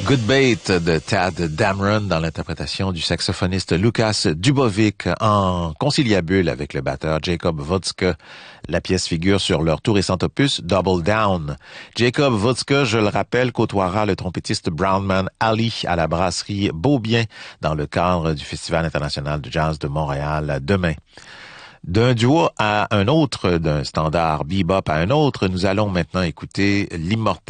Good Bait de Tad Dameron dans l'interprétation du saxophoniste Lucas Dubovic en conciliabule avec le batteur Jacob Vodska. La pièce figure sur leur tout récent opus Double Down. Jacob Vodska, je le rappelle, côtoiera le trompettiste Brownman Ali à la brasserie Beaubien dans le cadre du Festival international de jazz de Montréal demain. D'un duo à un autre, d'un standard bebop à un autre, nous allons maintenant écouter l'immortel